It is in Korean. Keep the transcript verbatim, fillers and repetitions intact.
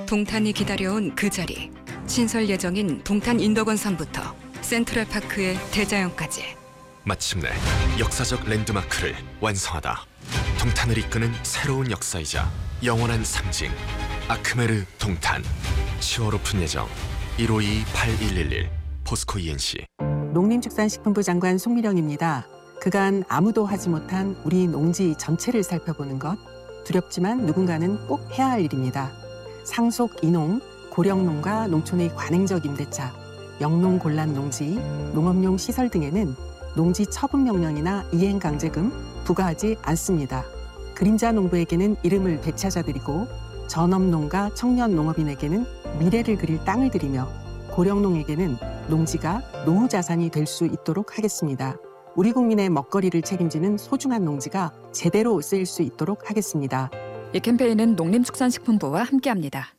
동탄이 기다려온 그 자리. 신설 예정인 동탄 인덕원산부터 센트럴파크의 대자연까지. 마침내 역사적 랜드마크를 완성하다. 동탄을 이끄는 새로운 역사이자 영원한 상징. 아크메르 동탄. 시월 오픈 예정. 일오이 팔일일일 포스코 이엔씨. 농림축산식품부 장관 송미령입니다. 그간 아무도 하지 못한 우리 농지 전체를 살펴보는 것. 두렵지만 누군가는 꼭 해야 할 일입니다. 상속 이농, 고령농가 농촌의 관행적 임대차, 영농 곤란 농지, 농업용 시설 등에는 농지 처분 명령이나 이행 강제금 부과하지 않습니다. 그림자 농부에게는 이름을 되찾아드리고 전업농가 청년 농업인에게는 미래를 그릴 땅을 드리며 고령농에게는 농지가 노후 자산이 될 수 있도록 하겠습니다. 우리 국민의 먹거리를 책임지는 소중한 농지가 제대로 쓰일 수 있도록 하겠습니다. 이 캠페인은 농림축산식품부와 함께합니다.